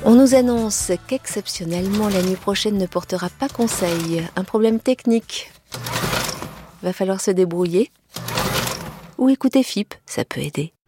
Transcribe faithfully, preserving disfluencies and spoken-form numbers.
On nous annonce qu'exceptionnellement la nuit prochaine ne portera pas conseil. Un problème technique. Va falloir se débrouiller. Ou écouter F I P, ça peut aider.